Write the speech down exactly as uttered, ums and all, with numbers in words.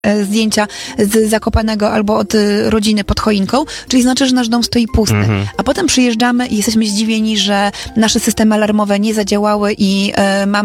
zdjęcia z Zakopanego albo od rodziny pod choinką, czyli znaczy, że nasz dom stoi pusty. Mhm. A potem przyjeżdżamy i jesteśmy zdziwieni, że nasze systemy alarmowe nie zadziałały i e, mamy